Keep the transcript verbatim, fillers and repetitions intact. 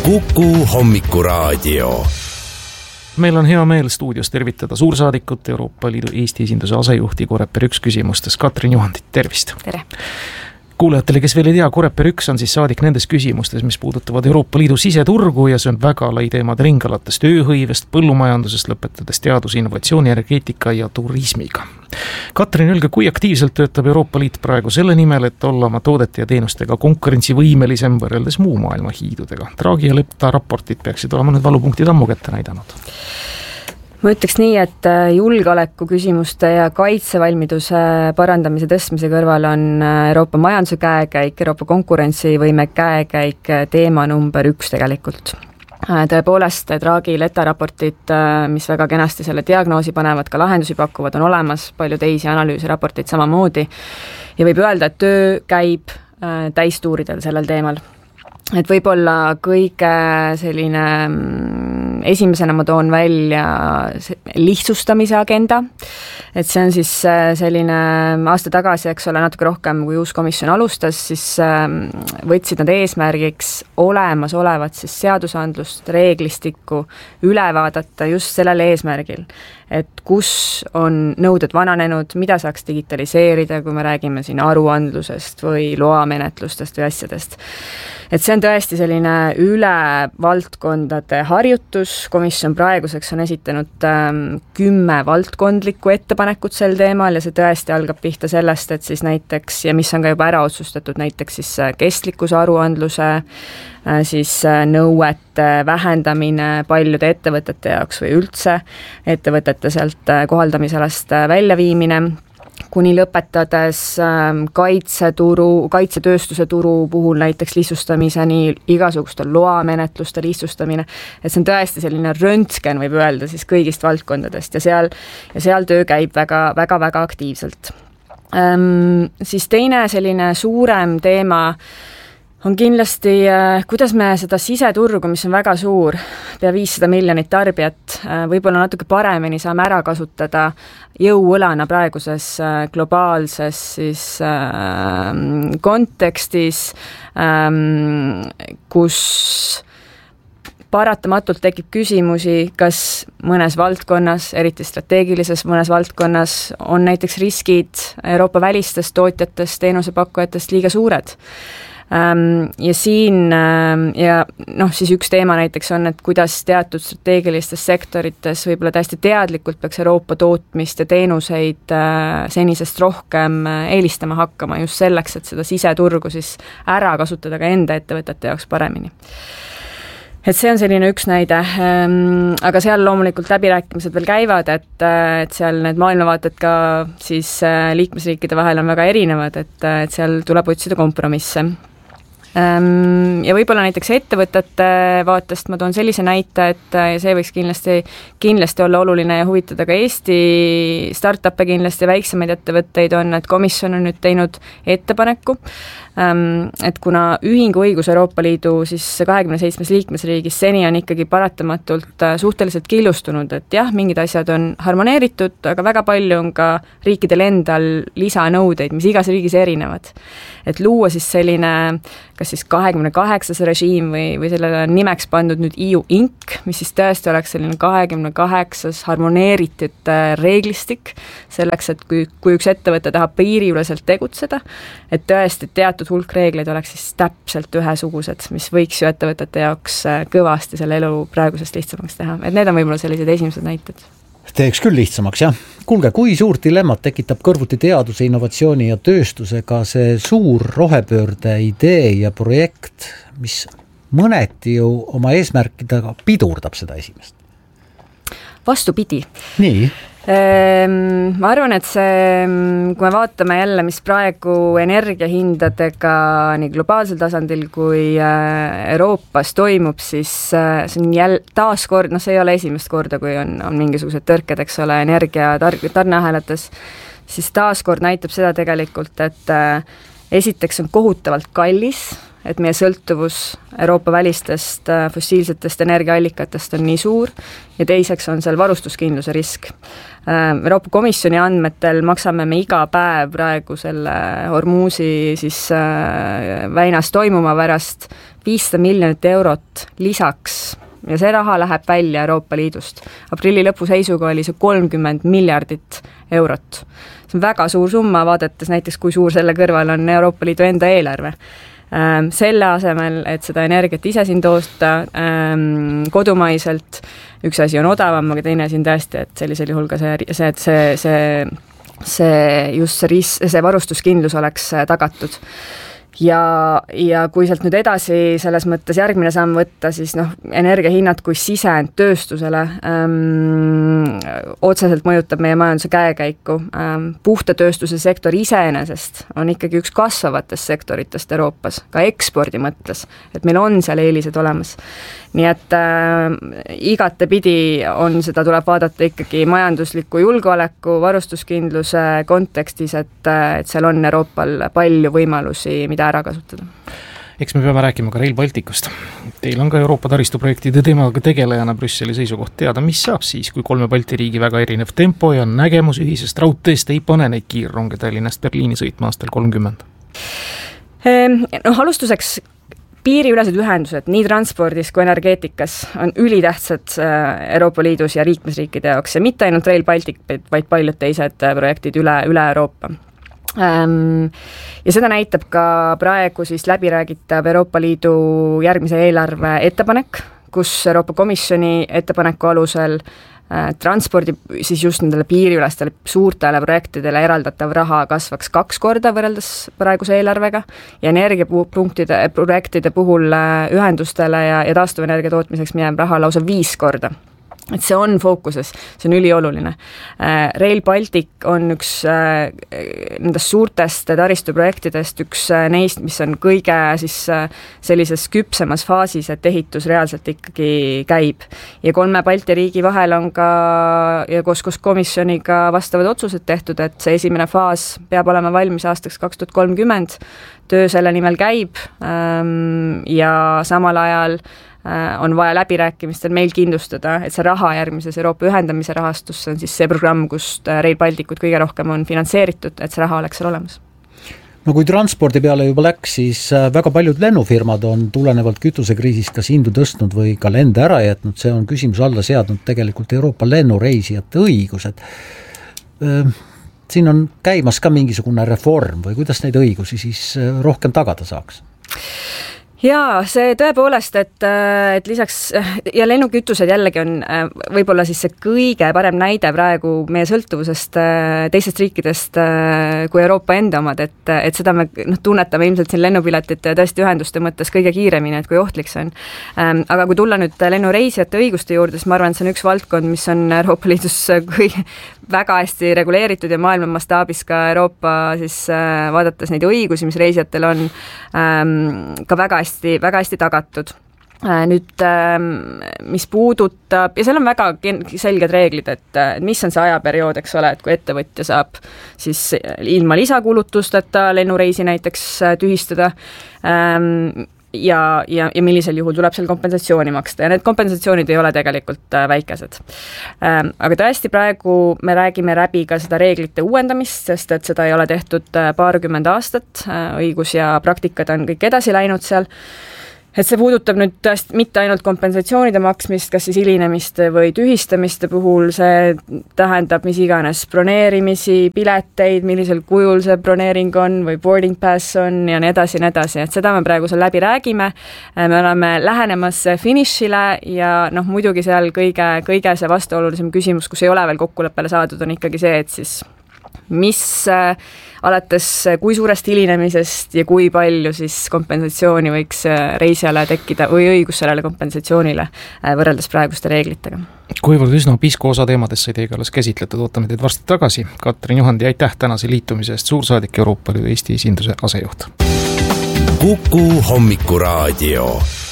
Kuku Hommikuraadio. Meil on hea meel stuudios tervitada suursaadikut, Euroopa Liidu Eesti esinduse asejuhti Coreper üks küsimustes, Katrin Juhandit, tervist! Tere! Kuulajatele, kes veel ei tea, Coreper üks on siis saadik nendes küsimustes, mis puudutavad Euroopa Liidu siseturgu ja see on väga lai teemade ring alates tööhõivest, põllumajandusest, lõpetades teaduse, innovatsiooni, energeetika ja turismiga. Katrin, öelge, kui aktiivselt töötab Euroopa Liit praegu selle nimel, et olla oma toodete ja teenustega konkurentsivõimelisem võrreldes muu maailma hiidudega? Draghi ja Lepta raportid peaksid olema nüüd valupunktid ammu kätte näidanud. Ma ütleks nii, et julgeoleku küsimuste ja kaitsevalmiduse parandamise tõstmise kõrval on Euroopa majanduse käekäik, Euroopa konkurentsivõime käekäik teema number üks tegelikult. Tõepoolest, Draghi Lepta raportid, mis väga kenasti selle diagnoosi panevad, ka lahendusi pakuvad, on olemas, palju teisi analüüsi raporteid samamoodi ja võib öelda, et töö käib täistuuridel sellel teemal. Et võib-olla kõige selline esimesena ma toon välja lihtsustamise agenda, et see on siis selline aasta tagasi, eks ole, natuke rohkem kui uus komisjon alustas, siis võtsid nad eesmärgiks olemas olevat siis seadusandlust, reeglistikku üle vaadata just sellel eesmärgil, et kus on nõuded vananenud, mida saaks digitaliseerida, kui me räägime siin aruandlusest või loamenetlustest või asjadest. Et see on tõesti selline üle valdkondade harjutus, komisjon praeguseks on esitanud ähm, kümme valdkondlikku ettepanekut sel teemal ja see tõesti algab pihta sellest, et siis näiteks, ja mis on ka juba ära otsustatud, näiteks siis kestlikkuse aruandluse, äh, siis äh, nõuete vähendamine paljude ettevõtete jaoks või üldse ettevõtete sealt äh, kohaldamisalast äh, väljaviimine, kuni lõpetades kaitseturu, kaitsetööstuse turu puhul näiteks lihtsustamiseni, igasuguste loamenetluste lihtsustamine, et see on tõesti selline röntsken, võib öelda siis kõigist valdkondadest ja seal, ja seal töö käib väga, väga, väga aktiivselt. Ähm, siis teine selline suurem teema on kindlasti, kuidas me seda siseturgu, mis on väga suur, pea viissada miljonit tarbijat, võib-olla natuke paremini saame ära kasutada jõuõlana praeguses globaalses siis, äh, kontekstis, äh, kus paratamatult tekib küsimusi, kas mõnes valdkonnas, eriti strateegilises mõnes valdkonnas, on näiteks riskid Euroopa välistest tootjatest, teenusepakkujatest liiga suured. Ja siin, ja noh, siis üks teema näiteks on, et kuidas teatud strateegilistes sektorites võib-olla täiesti teadlikult peaks Euroopa tootmist ja teenuseid senisest rohkem eelistama hakkama just selleks, et seda siseturgu siis ära kasutada ka enda ettevõtete jaoks paremini. Et see on selline üks näide, aga seal loomulikult läbirääkimised veel käivad, et, et seal need maailmavaated ka siis liikmesriikide vahel on väga erinevad, et, et seal tuleb otsida kompromisse. Ja võib-olla näiteks ettevõtete vaatest ma toon sellise näite, et see võiks kindlasti, kindlasti olla oluline ja huvitada ka Eesti startup'e kindlasti, väiksemaid ettevõtteid on, et komisjon on nüüd teinud ettepaneku, et kuna ühingu õigus Euroopa Liidu siis kahekümne seitsmes liikmesriigis seni on ikkagi paratamatult suhteliselt killustunud, et jah, mingid asjad on harmoneeritud, aga väga palju on ka riikidel endal lisanõudeid, mis igas riigis erinevad. Et luua siis selline, kas siis kahekümne kaheksas režiim või, või sellele on nimeks pandud nüüd E U Inc, mis siis tõesti oleks selline kahekümne kaheksas harmoneeritud reeglistik selleks, et kui, kui üks ettevõte tahab piiriüleselt tegutseda, et tõesti teatud hulk reegleid oleks siis täpselt ühesugused, mis võiks ju ettevõtete jaoks kõvasti selle elu praegusest lihtsamaks teha. Et need on võib-olla sellised esimesed näited. Teeks küll lihtsamaks, jah. Kuulge, kui suurt dilemmat tekitab kõrvuti teaduse, innovatsiooni ja tööstusega see suur rohepöörde idee ja projekt, mis mõneti ju oma eesmärkidega pidurdab seda esimest? Vastupidi. Nii? Ma arvan, et see, kui me vaatame jälle, mis praegu energiahindadega nii globaalsel tasandil kui Euroopas toimub, siis see on jälle taaskord, no see ei ole esimest korda, kui on, on mingisugused tõrked, eks ole, energia tar- tarneahelates, siis taaskord näitab seda tegelikult, et esiteks on kohutavalt kallis et meie sõltuvus Euroopa välistest fossiilsetest energiaallikatest on nii suur ja teiseks on seal varustuskindluse risk. Euroopa Komisjoni andmetel maksame me iga päev praegu selle Hormuzi siis väinas toimuma pärast viissada miljonit eurot lisaks ja see raha läheb välja Euroopa Liidust. Aprilli lõpu seisuga oli see kolmkümmend miljardit eurot. See on väga suur summa, vaadates näiteks, kui suur selle kõrval on Euroopa Liidu enda eelarve. Selle asemel, et seda energiat ise siin toosta kodumaiselt, üks asi on odavam, aga teine asi on tõesti, et sellisel juhul ka see, see, see, see, see just see, ris, see varustuskindlus oleks tagatud. Ja, ja kui sealt nüüd edasi selles mõttes järgmine samm võtta, siis noh, energiahinnad kui sisend tööstusele ähm, otseselt mõjutab meie majanduse käekäiku. Ähm, puhta tööstuse sektor iseenesest on ikkagi üks kasvavatest sektoritest Euroopas, ka ekspordi mõttes, et meil on seal eelised olemas. Nii et äh, igatepidi on seda, tuleb vaadata ikkagi majandusliku julgeoleku, varustuskindluse kontekstis, et, et seal on Euroopal palju võimalusi, mida ära kasutada. Eks me peame rääkima ka Rail Balticust. Teil on ka Euroopa taristuprojektide teemaga tegelejana Brüsseli seisukoht teada, mis saab siis, kui kolme Balti riigi väga erinev tempo ja nägemus ühisest raudteest ei pane neid kiirronge Tallinnast Berliini sõitma aastal kolmkümmend? No alustuseks piiriülesed ühendused nii transpordis kui energeetikas on ülitähtsad Euroopa Liidus ja liikmesriikide jaoks ja mitte ainult Rail Baltic, vaid paljud teised projektid üle, üle Euroopa. Ja seda näitab ka praegu siis läbiräägitav Euroopa Liidu järgmise eelarve ettepanek, kus Euroopa Komisjoni ettepaneku alusel transpordi siis just nendele piiriülestele suurtele projektidele eraldatav raha kasvaks kaks korda võrreldes praeguse eelarvega ja energiapunktide projektide puhul ühendustele ja, ja taastuvenergia tootmiseks minev raha lausa viis korda. Et see on fookuses, see on ülioluline. Rail Baltic on üks nendest suurtest taristuprojektidest, üks neist, mis on kõige siis sellises küpsemas faasis, et ehitus reaalselt ikkagi käib. Ja kolme Balti riigi vahel on ka ja koos, koos komisjoniga vastavad otsused tehtud, et see esimene faas peab olema valmis aastaks kaks tuhat kolmkümmend, töö selle nimel käib ja samal ajal on vaja läbirääkimistel meil kindlustada, et see raha järgmises Euroopa ühendamise rahastusse on siis see programm, kust Rail Balticut kõige rohkem on finantseeritud, et see raha oleks seal olemas. No kui transpordi peale juba läks, siis väga paljud lennufirmad on tulenevalt kütusekriisist kas hindu tõstnud või ka lende ära jätnud, see on küsimus alla seadnud tegelikult Euroopa lennureisijate õigused. Siin on käimas ka mingisugune reform või kuidas neid õigusi siis rohkem tagada saaks? Jaa, see tõepoolest, et, et lisaks ja lennukütused jällegi on võib-olla siis see kõige parem näide praegu meie sõltuvusest teistest riikidest kui Euroopa enda omad, et, et seda me noh, tunnetame ilmselt siin lennupiletite ja tõesti ühenduste mõttes kõige kiiremini, et kui ohtlik see on. Aga kui tulla nüüd lennureisijate õiguste juurde, siis ma arvan, et see on üks valdkond, mis on Euroopa Liidus kõige väga hästi reguleeritud ja maailma mastaabis ka Euroopa siis vaadates neid õigusi, mis reisijatel on ka väga hästi, väga hästi tagatud. Nüüd, mis puudutab, ja seal on väga selged reeglid, et mis on see ajaperiood, eks ole, et kui ettevõtja saab siis ilma lisakulutusteta lennureisi näiteks tühistada, ja, ja, ja millisel juhul tuleb seal kompensatsiooni maksta ja need kompensatsioonid ei ole tegelikult väikesed. Aga tõesti praegu me räägime läbi ka seda reeglite uuendamist, sest et seda ei ole tehtud paarkümmend aastat, õigus ja praktikad on kõik edasi läinud seal. Et see puudutab nüüd tõest mitte ainult kompensatsioonide maksmist, kas siis hilinemiste või tühistamiste puhul, see tähendab mis iganes broneerimisi, pileteid, millisel kujul see broneering on või boarding pass on ja nii edasi, nii edasi, et seda me praegu seal läbi räägime. Me oleme lähenemas finišile ja noh, muidugi seal kõige, kõige see vastuolulisem küsimus, kus ei ole veel kokkuleppele saadud, on ikkagi see, et siis mis alates kui suurest hilinemisest ja kui palju siis kompensatsiooni võiks reisijale tekkida või õigus sellele kompensatsioonile võrreldes praeguste reeglitega. Kuivõrd üsna pisku osa teemadest sai teiega alles käsitletud, ootame teid varsti tagasi. Katrin Juhandi, aitäh tänase liitumise eest, suursaadik Euroopa Liidu Eesti esinduse asejuht. Kuku Hommikuraadio.